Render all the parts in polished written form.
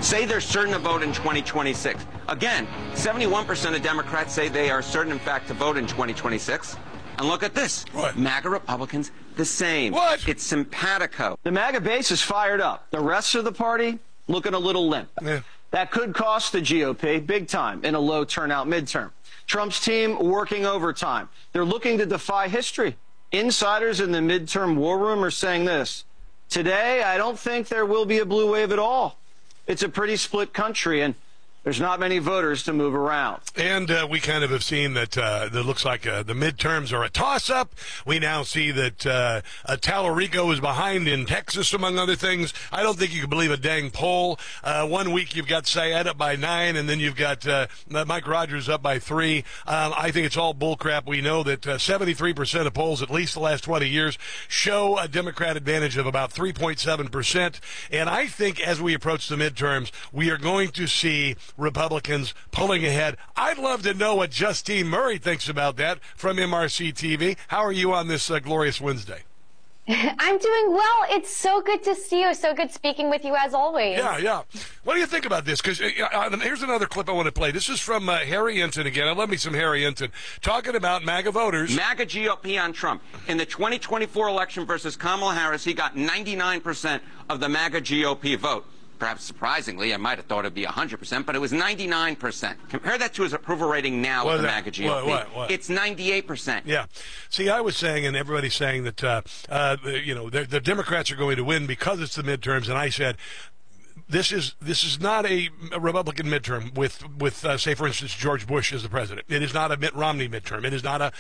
say they're certain to vote in 2026. Again, 71% of Democrats say they are certain, in fact, to vote in 2026. And look at this. What? MAGA Republicans, the same. What? It's simpatico. The MAGA base is fired up. The rest of the party looking a little limp. Yeah. That could cost the GOP big time in a low turnout midterm. Trump's team working overtime. They're looking to defy history. Insiders in the midterm war room are saying this. Today, I don't think there will be a blue wave at all. It's a pretty split country, and there's not many voters to move around. And we kind of have seen that it looks like the midterms are a toss-up. We now see that Tallarico is behind in Texas, among other things. I don't think you can believe a dang poll. 1 week you've got Syed up by 9, and then you've got Mike Rogers up by 3. I think it's all bullcrap. We know that 73% of polls, at least the last 20 years, show a Democrat advantage of about 3.7%. And I think as we approach the midterms, we are going to see Republicans pulling ahead. I'd love to know what Justine Murray thinks about that from MRC TV. How are you on this glorious Wednesday? I'm doing well. It's so good to see you. So good speaking with you as always. Yeah. What do you think about this? Because here's another clip I want to play. This is from Harry Enton again. I love me some Harry Enton talking about MAGA voters. MAGA GOP on Trump. In the 2024 election versus Kamala Harris, he got 99% of the MAGA GOP vote. Perhaps surprisingly, I might have thought it'd be 100%, but it was 99%. Compare that to his approval rating now with the MAGA GOP. What? It's 98%. Yeah. See, I was saying, and everybody's saying that, the Democrats are going to win because it's the midterms, and I said, this is not a Republican midterm with say for instance George Bush as the president. It is not a Mitt Romney midterm. It is not a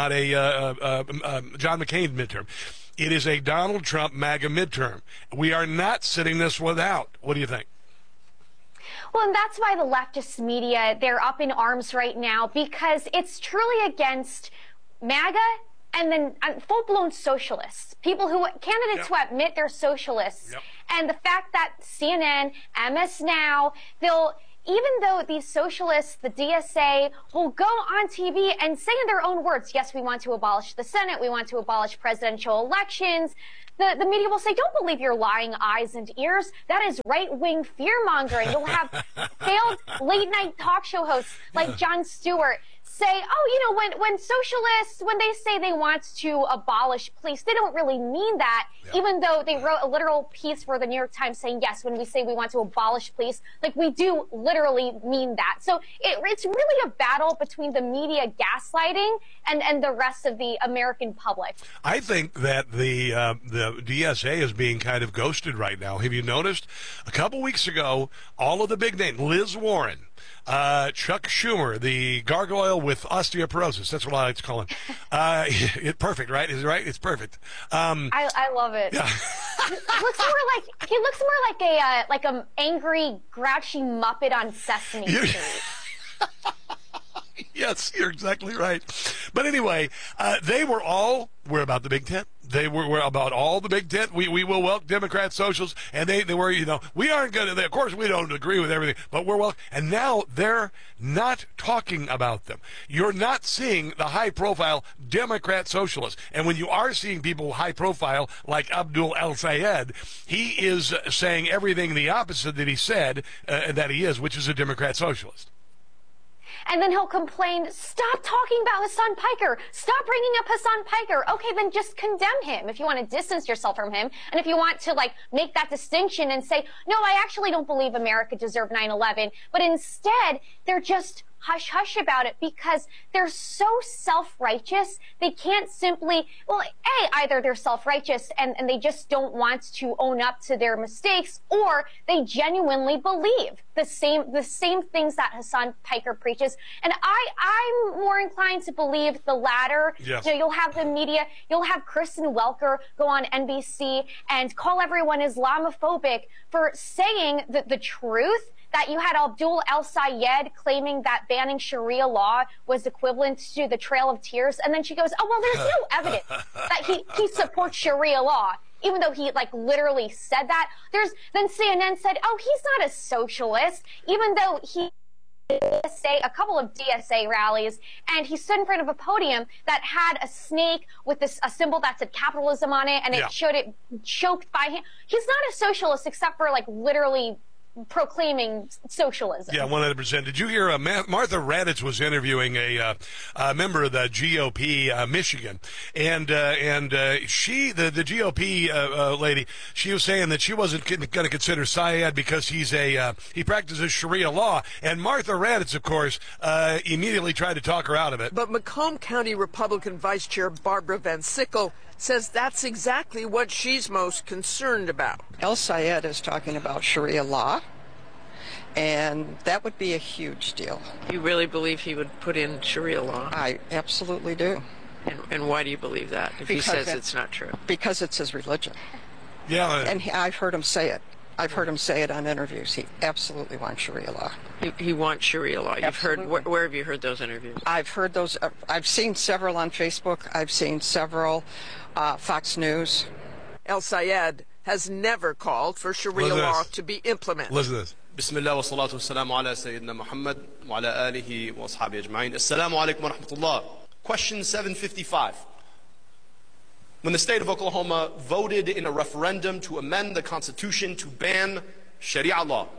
John McCain midterm. It is a Donald Trump MAGA midterm. We are not sitting this one out. What do you think? Well, and that's why the leftist media, they're up in arms right now, because it's truly against MAGA and then full-blown socialists, candidates who admit they're socialists. Yep. And the fact that CNN, MS Now, even though these socialists, the DSA, will go on TV and say in their own words, yes, we want to abolish the Senate, we want to abolish presidential elections, the media will say, don't believe your lying eyes and ears. That is right-wing fear-mongering. You'll have failed late-night talk show hosts like Jon Stewart say, when socialists, when they say they want to abolish police, they don't really mean that, even though they wrote a literal piece for the New York Times saying, yes, when we say we want to abolish police, like we do literally mean that. So it's really a battle between the media gaslighting and the rest of the American public. I think that the DSA is being kind of ghosted right now. Have you noticed? A couple weeks ago, all of the big names, Liz Warren, Chuck Schumer, the gargoyle with osteoporosis. That's what I like to call him. It's perfect, right? Is it right? It's perfect. I love it. Yeah. He looks more like a angry, grouchy Muppet on Sesame Street. Yes, you're exactly right. But anyway, they were about the Big Tent. They were about all the Big Tent. We will welcome Democrats, socialists, and they were, we aren't going to, of course we don't agree with everything, but we're welcome. And now they're not talking about them. You're not seeing the high-profile Democrat socialists. And when you are seeing people high-profile like Abdul El-Sayed, he is saying everything the opposite that he said that he is, which is a Democrat socialist. And then he'll complain, stop talking about Hassan Piker. Stop bringing up Hassan Piker. Okay, then just condemn him if you want to distance yourself from him. And if you want to, make that distinction and say, no, I actually don't believe America deserved 9/11. But instead, they're just hush-hush about it because they're so self-righteous. They can't simply, either they're self-righteous and they just don't want to own up to their mistakes, or they genuinely believe the same things that Hassan Piker preaches. And I'm more inclined to believe the latter. Yes. You'll have the media, you'll have Kristen Welker go on NBC and call everyone Islamophobic for saying the truth, that you had Abdul El-Sayed claiming that banning Sharia law was equivalent to the Trail of Tears. And then she goes, there's no evidence that he supports Sharia law, even though he literally said that. Then CNN said, he's not a socialist, even though he a couple of DSA rallies, and he stood in front of a podium that had a snake with a symbol that said capitalism on it, and it showed it choked by him. He's not a socialist except for literally proclaiming socialism. Yeah, 100%. Did you hear Martha Raddatz was interviewing a member of the GOP Michigan, and she, the GOP lady, she was saying that she wasn't going to consider Syed because he practices Sharia law, and Martha Raddatz, of course, immediately tried to talk her out of it. But Macomb County Republican Vice Chair Barbara Van Sickle says that's exactly what she's most concerned about. El Sayed is talking about Sharia law, and that would be a huge deal. You really believe he would put in Sharia law? I absolutely do. And why do you believe that, if he says it's not true? Because it's his religion. Yeah. And I've heard him say it. I've heard him say it on interviews. He absolutely wants Sharia law. He wants Sharia law. You've heard, where have you heard those interviews? I've heard those. I've seen several on Facebook. I've seen several Fox News. El Sayed has never called for Sharia law to be implemented. Listen to this. بسم الله والصلاة والسلام على سيدنا محمد وعلى آله وأصحابه أجمعين. السلام عليكم ورحمة الله. Question 755. When the state of Oklahoma voted in a referendum to amend the Constitution to ban Sharia law,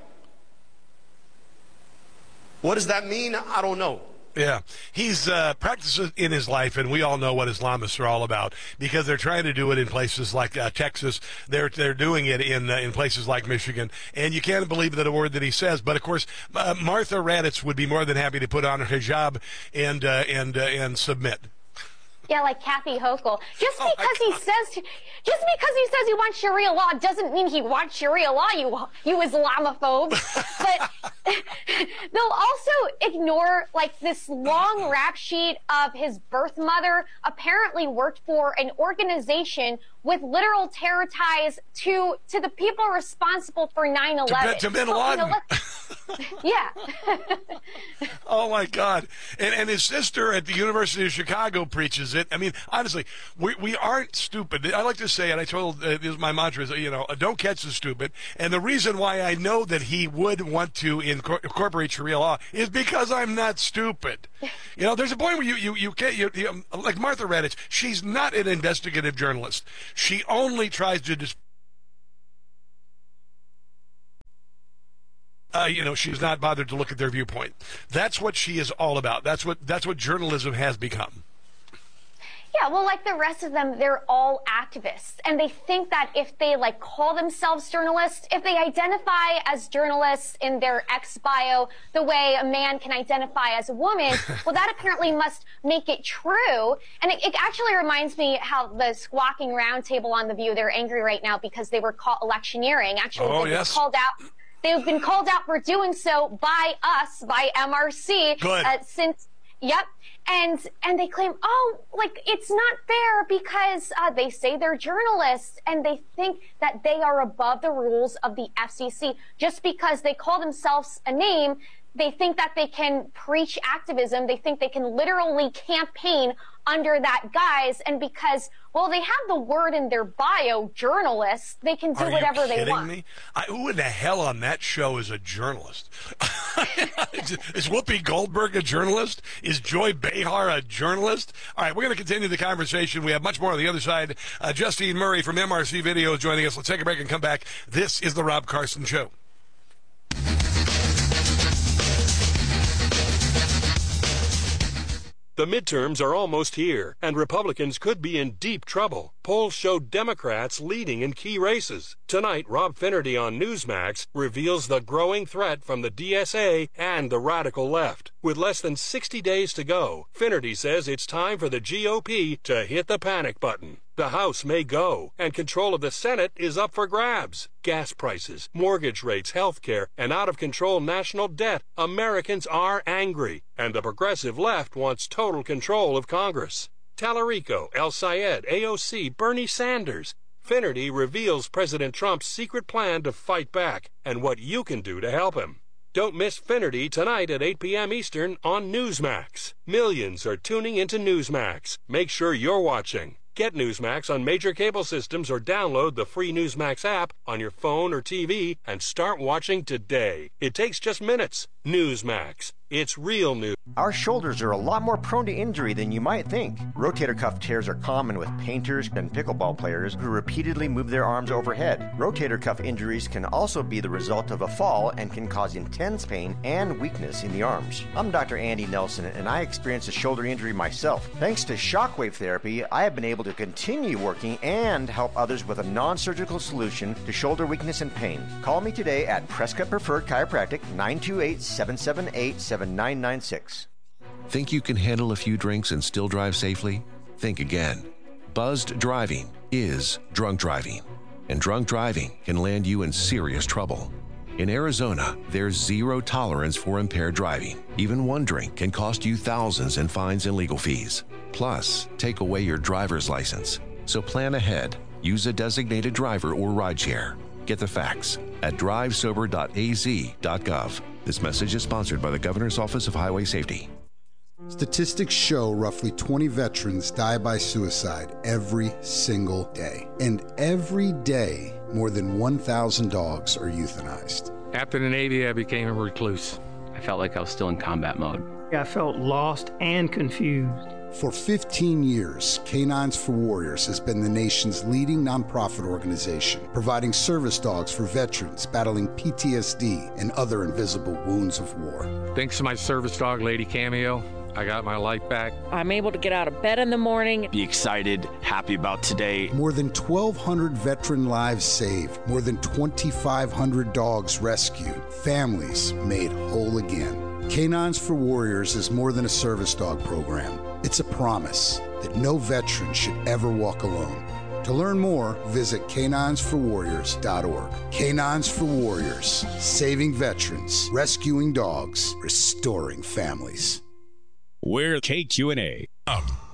what does that mean? I don't know. Yeah, he's practiced it in his life, and we all know what Islamists are all about because they're trying to do it in places like Texas. They're doing it in places like Michigan, and you can't believe that a word that he says. But of course, Martha Raddatz would be more than happy to put on her hijab and submit. Yeah, like Kathy Hochul. Just because he says he wants Sharia law doesn't mean he wants Sharia law, you Islamophobe. But they'll also ignore like this long rap sheet of his birth mother apparently worked for an organization with literal terror ties to the people responsible for 9/11. To Bin Laden. Yeah. Oh my God! And his sister at the University of Chicago preaches it. I mean, honestly, we aren't stupid. I like to say, and I told this is my mantra is, don't catch the stupid. And the reason why I know that he would want to incorporate Sharia law is because I'm not stupid. There's a point where you can't, like Martha Raddatz, she's not an investigative journalist. She only tries to she's not bothered to look at their viewpoint. That's what she is all about. That's what journalism has become. Yeah, well, like the rest of them, they're all activists. And they think that if they, call themselves journalists, if they identify as journalists in their ex-bio the way a man can identify as a woman, well, that apparently must make it true. And it actually reminds me how the squawking round table on The View, they're angry right now because they were caught electioneering. Actually, they've been called out. They've been called out for doing so by us, by MRC. Good. Yep. And they claim, it's not fair because they say they're journalists and they think that they are above the rules of the FCC. Just because they call themselves a name, they think that they can preach activism. They think they can literally campaign under that guise. And because, they have the word in their bio, journalists, they can do whatever they want. Are you kidding me? Who in the hell on that show is a journalist? Is Whoopi Goldberg a journalist? Is Joy Behar a journalist? All right, we're going to continue the conversation. We have much more on the other side. Justine Murray from MRC Video is joining us. Let's take a break and come back. This is The Rob Carson Show. The midterms are almost here, and Republicans could be in deep trouble. Polls show Democrats leading in key races. Tonight, Rob Finnerty on Newsmax reveals the growing threat from the DSA and the radical left. With less than 60 days to go, Finnerty says it's time for the GOP to hit the panic button. The House may go, and control of the Senate is up for grabs. Gas prices, mortgage rates, health care, and out-of-control national debt. Americans are angry, and the progressive left wants total control of Congress. Tallarico, El Sayed, AOC, Bernie Sanders. Finnerty reveals President Trump's secret plan to fight back and what you can do to help him. Don't miss Finnerty tonight at 8 p.m. Eastern on Newsmax. Millions are tuning into Newsmax. Make sure you're watching. Get Newsmax on major cable systems or download the free Newsmax app on your phone or TV and start watching today. It takes just minutes. Newsmax. It's real news. Our shoulders are a lot more prone to injury than you might think. Rotator cuff tears are common with painters and pickleball players who repeatedly move their arms overhead. Rotator cuff injuries can also be the result of a fall and can cause intense pain and weakness in the arms. I'm Dr. Andy Nelson, and I experienced a shoulder injury myself. Thanks to shockwave therapy, I have been able to continue working and help others with a non-surgical solution to shoulder weakness and pain. Call me today at Prescott Preferred Chiropractic, 928-778-7996. Think you can handle a few drinks and still drive safely? Think again. Buzzed driving is drunk driving, and drunk driving can land you in serious trouble. In Arizona, there's zero tolerance for impaired driving. Even one drink can cost you thousands in fines and legal fees. Plus, take away your driver's license. So plan ahead. Use a designated driver or rideshare. Get the facts at drivesober.az.gov. This message is sponsored by the Governor's Office of Highway Safety. Statistics show roughly 20 veterans die by suicide every single day. And every day, more than 1,000 dogs are euthanized. After the Navy, I became a recluse. I felt like I was still in combat mode. I felt lost and confused. For 15 years, Canines for Warriors has been the nation's leading nonprofit organization, providing service dogs for veterans battling PTSD and other invisible wounds of war. Thanks to my service dog, Lady Cameo, I got my life back. I'm able to get out of bed in the morning. Be excited, happy about today. More than 1,200 veteran lives saved. More than 2,500 dogs rescued. Families made whole again. Canines for Warriors is more than a service dog program. It's a promise that no veteran should ever walk alone. To learn more, visit caninesforwarriors.org. Canines for Warriors, saving veterans, rescuing dogs, restoring families. We're KQNA.